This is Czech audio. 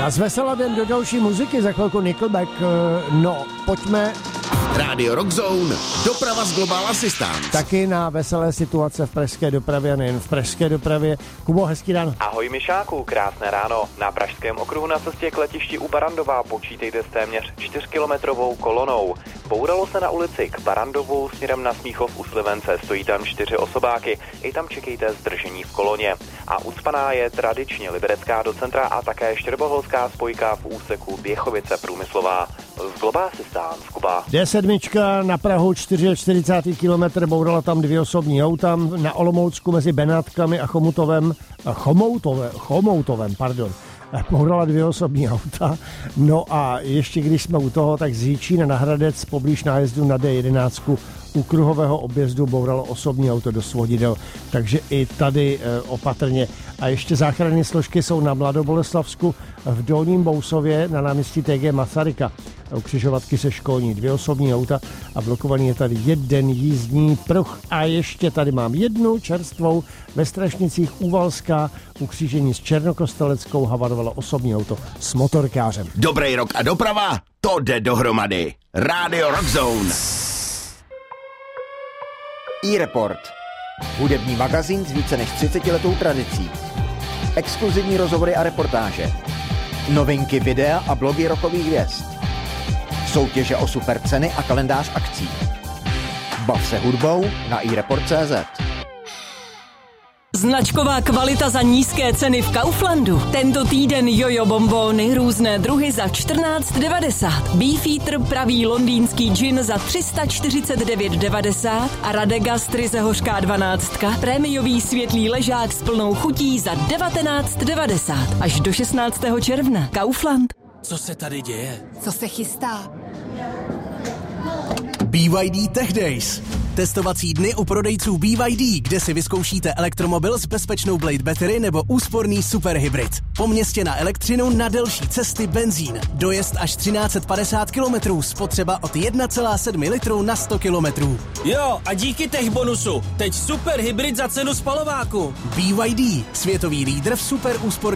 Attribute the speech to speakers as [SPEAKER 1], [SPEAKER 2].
[SPEAKER 1] A s veselem do další muziky, za chvilku Nickelback, no pojďme.
[SPEAKER 2] Rádio Rock Zone, doprava z Global Assistance.
[SPEAKER 1] Taky na veselé situace v pražské dopravě, nejen v pražské dopravě. Kubo, hezký ráno.
[SPEAKER 3] Ahoj Mišáku, krásné ráno. Na pražském okruhu na cestě k letišti u Barandova počítejte s téměř 4kilometrovou kolonou. Bouralo se na ulici k Barandovu směrem na Smíchov u Slivence, stojí tam 4 osobáky, i tam čekejte zdržení v koloně. A ucpaná je tradičně Liberecká do centra a také štěrboholská spojka v úseku Běchovice Průmyslová. Z Global Assistance, Kuba.
[SPEAKER 1] D7 na Prahu, 44. kilometr, bourala tam 2 osobní auta, na Olomoucku mezi Benátkami a Chomoutovem, bourala 2 osobní auta. No a ještě když jsme u toho, tak z Jičína na Hradec poblíž nájezdu na D11 u kruhového objezdu bouralo osobní auto do svodidel, takže i tady opatrně. A ještě záchranné složky jsou na Mladoboleslavsku v Dolním Bousově na náměstí TG Masaryka. U křižovatky se školní 2 osobní auta a blokovaný je tady 1 jízdní pruh. A ještě tady mám 1 čerstvou ve Strašnicích Úvalská u křížení s Černokosteleckou havarovalo osobní auto s motorkářem.
[SPEAKER 2] Dobrý rok a doprava, to jde dohromady. Rádio Rock Zone.
[SPEAKER 4] iReport. Hudební magazín s více než 30letou tradicí. Exkluzivní rozhovory a reportáže. Novinky videa a blogy rockových hvězd. Soutěže o super ceny a kalendář akcí. Bav se hudbou na iReport.cz.
[SPEAKER 5] Značková kvalita za nízké ceny v Kauflandu. Tento týden jojo bombóny, různé druhy za 14,90. Beefeater pravý londýnský gin za 349,90 a Radegast ryze hořká 12, prémiový světlý ležák s plnou chutí za 19,90. Až do 16. června. Kaufland.
[SPEAKER 6] Co se tady děje?
[SPEAKER 7] Co se chystá?
[SPEAKER 6] BYD Tech Days. Testovací dny u prodejců BYD, kde si vyzkoušíte elektromobil s bezpečnou Blade Battery nebo úsporný superhybrid. Po městě na elektřinu, na delší cesty benzín. Dojezd až 1350 km, spotřeba od 1,7 litru na 100 km.
[SPEAKER 8] Jo, a díky tech bonusu, teď superhybrid za cenu spalováku.
[SPEAKER 6] BYD, světový lídr v super úsporných